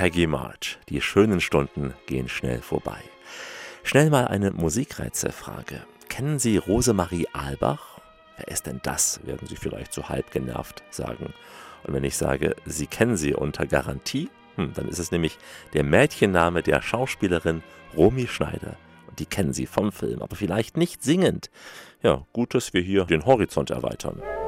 Peggy March. Die schönen Stunden gehen schnell vorbei. Schnell mal eine Musikrätselfrage. Kennen Sie Rosemarie Ahlbach? Wer ist denn das, werden Sie vielleicht so halb genervt sagen. Und wenn ich sage, Sie kennen sie unter Garantie, dann ist es nämlich der Mädchenname der Schauspielerin Romy Schneider. Und die kennen Sie vom Film, aber vielleicht nicht singend. Ja, gut, dass wir hier den Horizont erweitern.